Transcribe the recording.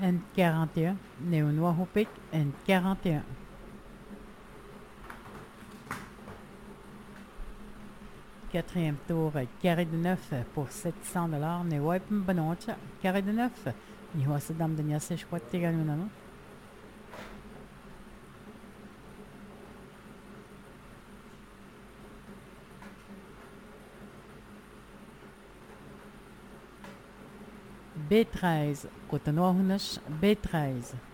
N41, Néo-Noir au pic, N41. Quatrième tour, carré de 9 pour 700 $. Néo-Wipe Banocha, carré de 9. Nihoasa dame de Niasa Chouette également. B13, Cotonou Hunash, B13.